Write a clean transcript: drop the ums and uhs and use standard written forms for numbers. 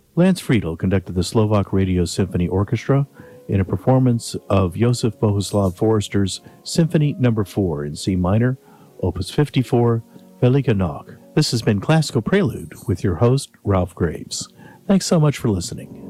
Lance Friedel conducted the Slovak Radio Symphony Orchestra in a performance of Josef Bohuslav Foerster's Symphony No. 4 in C minor, Opus 54, Velika Noc. This has been Classical Prelude with your host, Ralph Graves. Thanks so much for listening.